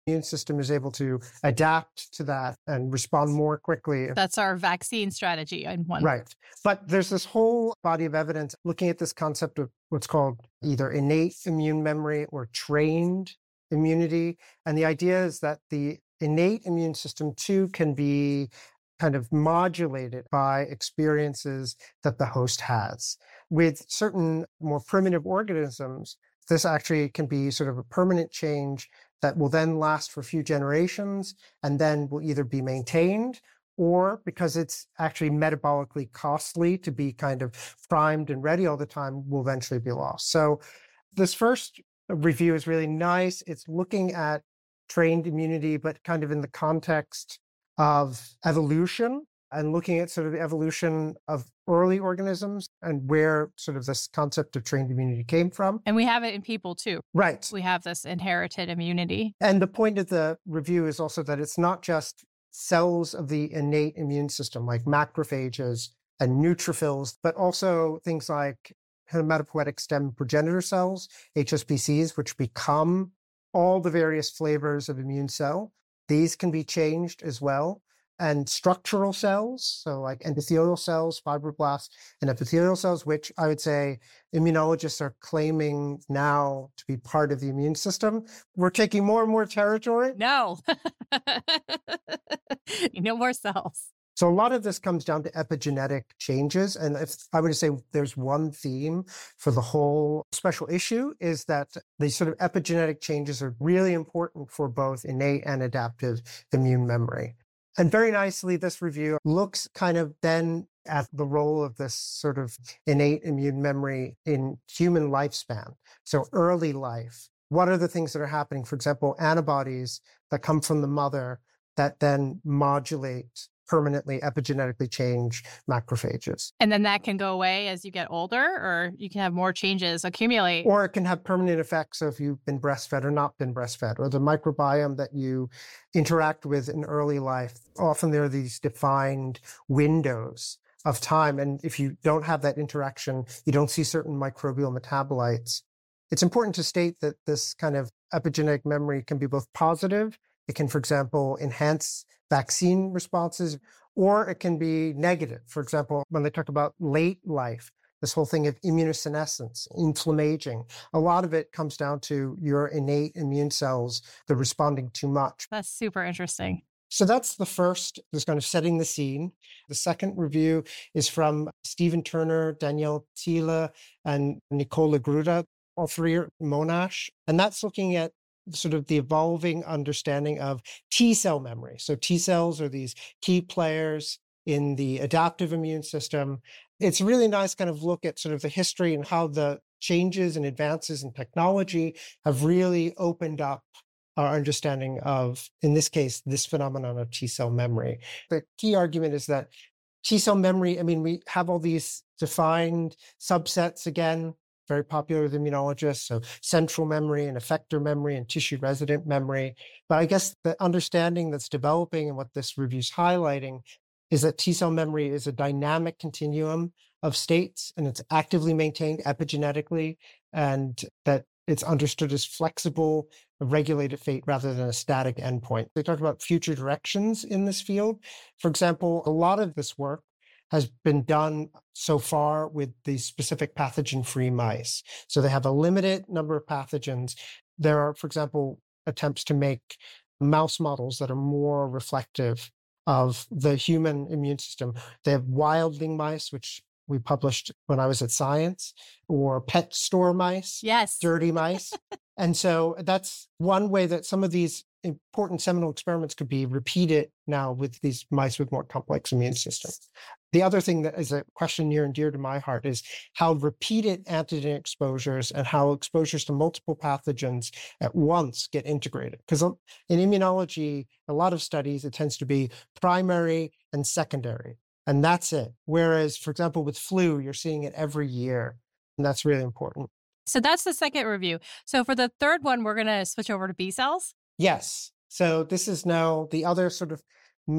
immune system is able to adapt to that and respond more quickly. That's our vaccine strategy in one. Right. But there's this whole body of evidence looking at this concept of what's called either innate immune memory or trained immunity. And the idea is that the innate immune system too can be kind of modulated by experiences that the host has. With certain more primitive organisms, this actually can be sort of a permanent change that will then last for a few generations and then will either be maintained or, because it's actually metabolically costly to be kind of primed and ready all the time, will eventually be lost. So this first review is really nice. It's looking at trained immunity, but kind of in the context of evolution and looking at sort of the evolution of early organisms and where sort of this concept of trained immunity came from. And we have it in people too. Right. We have this inherited immunity. And the point of the review is also that it's not just cells of the innate immune system like macrophages and neutrophils, but also things like hematopoietic stem progenitor cells, HSPCs, which become all the various flavors of immune cell. These can be changed as well. And structural cells, so like endothelial cells, fibroblasts, and epithelial cells, which I would say immunologists are claiming now to be part of the immune system. We're taking more and more territory. No. No more cells. So a lot of this comes down to epigenetic changes. And if I would say there's one theme for the whole special issue is that these sort of epigenetic changes are really important for both innate and adaptive immune memory. And very nicely, this review looks kind of then at the role of this sort of innate immune memory in human lifespan. So early life, what are the things that are happening? For example, antibodies that come from the mother that then modulate permanently epigenetically change macrophages. And then that can go away as you get older, or you can have more changes accumulate. Or it can have permanent effects if you've been breastfed or not been breastfed, or the microbiome that you interact with in early life. Often there are these defined windows of time. And if you don't have that interaction, you don't see certain microbial metabolites. It's important to state that this kind of epigenetic memory can be both positive. It can, for example, enhance vaccine responses, or it can be negative. For example, when they talk about late life, this whole thing of immunosenescence, inflammaging, a lot of it comes down to your innate immune cells, they're responding too much. That's super interesting. So that's the first, just kind of setting the scene. The second review is from Stephen Turner, Danielle Thiele, and Nicole Gruda, all three are Monash. And that's looking at sort of the evolving understanding of T cell memory. So T cells are these key players in the adaptive immune system. It's a really nice kind of look at sort of the history and how the changes and advances in technology have really opened up our understanding of, in this case, this phenomenon of T cell memory. The key argument is that T cell memory, I mean, we have all these defined subsets again, very popular with immunologists, so central memory and effector memory and tissue resident memory. But I guess the understanding that's developing and what this review is highlighting is that T cell memory is a dynamic continuum of states, and it's actively maintained epigenetically, and that it's understood as flexible, a regulated fate rather than a static endpoint. They talk about future directions in this field. For example, a lot of this work has been done so far with the specific pathogen-free mice. So they have a limited number of pathogens. There are, for example, attempts to make mouse models that are more reflective of the human immune system. They have wildling mice, which we published when I was at Science, or pet store mice, yes, dirty mice. And so that's one way that some of these important seminal experiments could be repeated now with these mice with more complex immune systems. The other thing that is a question near and dear to my heart is how repeated antigen exposures and how exposures to multiple pathogens at once get integrated. Because in immunology, a lot of studies, it tends to be primary and secondary, and that's it. Whereas, for example, with flu, you're seeing it every year, and that's really important. So that's the second review. So for the third one, we're going to switch over to B cells. Yes. So this is now the other sort of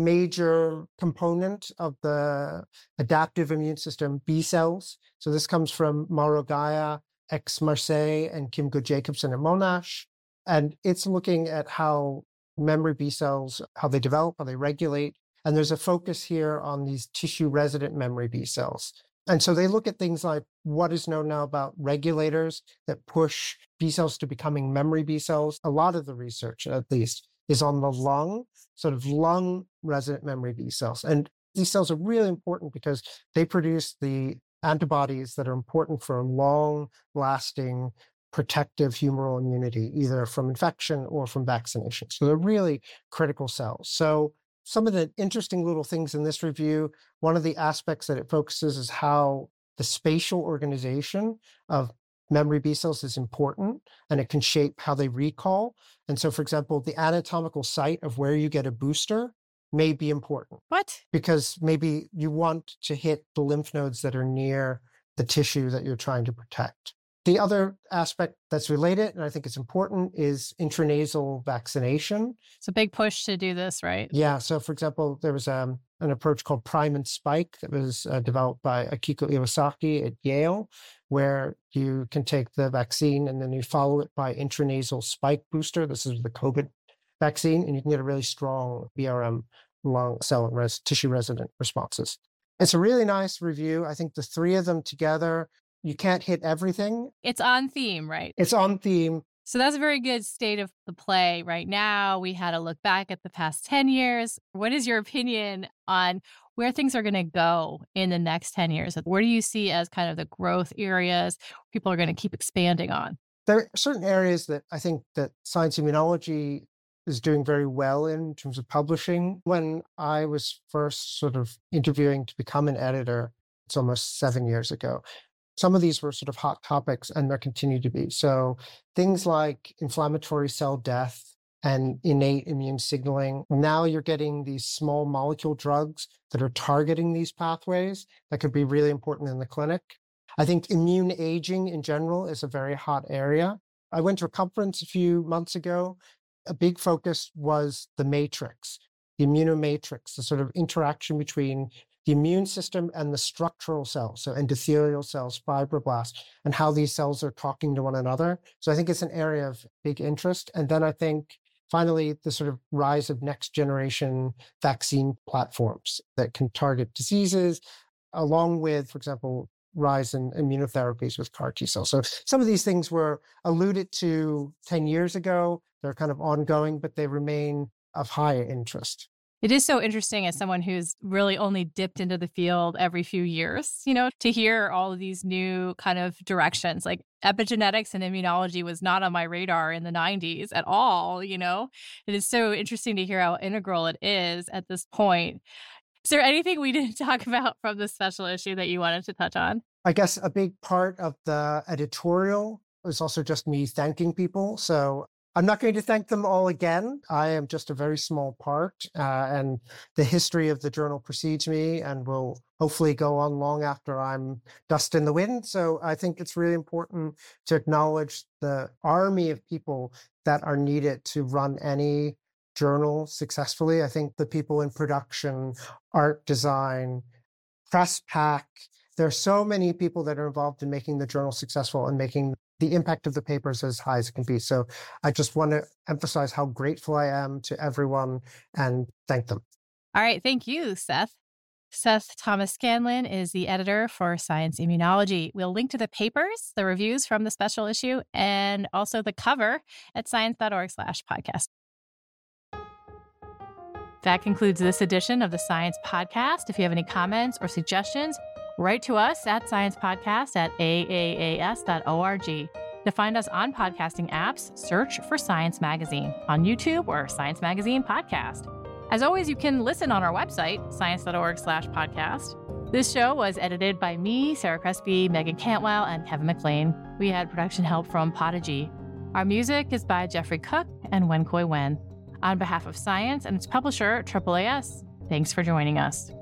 major component of the adaptive immune system, B cells. So this comes from Mauro Gaia, ex Marseille, and Kim Good Jacobson at Monash. And it's looking at how memory B cells, how they develop, how they regulate. And there's a focus here on these tissue-resident memory B cells. And so they look at things like what is known now about regulators that push B cells to becoming memory B cells. A lot of the research, at least, is on the lung, sort of lung-resident memory B cells. And these cells are really important because they produce the antibodies that are important for long-lasting protective humoral immunity, either from infection or from vaccination. So they're really critical cells. So some of the interesting little things in this review, one of the aspects that it focuses is how the spatial organization of memory B cells is important, and it can shape how they recall. And so, for example, the anatomical site of where you get a booster may be important. What? Because maybe you want to hit the lymph nodes that are near the tissue that you're trying to protect. The other aspect that's related, and I think it's important, is intranasal vaccination. It's a big push to do this, right? Yeah. So, for example, there was an approach called Prime and Spike that was developed by Akiko Iwasaki at Yale, where you can take the vaccine and then you follow it by intranasal spike booster. This is the COVID vaccine, and you can get a really strong BRM lung cell and tissue resident responses. It's a really nice review. I think the three of them together, you can't hit everything. It's on theme, right? It's on theme. So that's a very good state of the play right now. We had a look back at the past 10 years. What is your opinion on where things are going to go in the next 10 years? Where do you see as kind of the growth areas people are going to keep expanding on? There are certain areas that I think that science immunology is doing very well in terms of publishing. When I was first sort of interviewing to become an editor, it's almost 7 years ago, some of these were sort of hot topics, and there continue to be. So things like inflammatory cell death and innate immune signaling. Now you're getting these small molecule drugs that are targeting these pathways that could be really important in the clinic. I think immune aging in general is a very hot area. I went to a conference a few months ago. A big focus was the matrix, the immunomatrix, the sort of interaction between the immune system and the structural cells, so endothelial cells, fibroblasts, and how these cells are talking to one another. So I think it's an area of big interest. And then I think, finally, the sort of rise of next generation vaccine platforms that can target diseases, along with, for example, rise in immunotherapies with CAR T cells. So some of these things were alluded to 10 years ago. They're kind of ongoing, but they remain of high interest. It is so interesting as someone who's really only dipped into the field every few years, to hear all of these new kind of directions. Like epigenetics and immunology was not on my radar in the 90s at all, It is so interesting to hear how integral it is at this point. Is there anything we didn't talk about from the special issue that you wanted to touch on? I guess a big part of the editorial was also just me thanking people. So I'm not going to thank them all again. I am just a very small part, and the history of the journal precedes me and will hopefully go on long after I'm dust in the wind. So I think it's really important to acknowledge the army of people that are needed to run any journal successfully. I think the people in production, art design, press pack, there are so many people that are involved in making the journal successful and making the impact of the papers as high as it can be. So I just want to emphasize how grateful I am to everyone and thank them. All right. Thank you, Seth. Seth Thomas Scanlon is the editor for Science Immunology. We'll link to the papers, the reviews from the special issue, and also the cover at science.org/podcast. That concludes this edition of the Science Podcast. If you have any comments or suggestions, write to us at sciencepodcast@aaas.org. To find us on podcasting apps, search for Science Magazine on YouTube or Science Magazine Podcast. As always, you can listen on our website, science.org/podcast. This show was edited by me, Sarah Crespi, Megan Cantwell, and Kevin McLean. We had production help from Podigy. Our music is by Jeffrey Cook and Wen Koi Wen. On behalf of Science and its publisher, AAAS, thanks for joining us.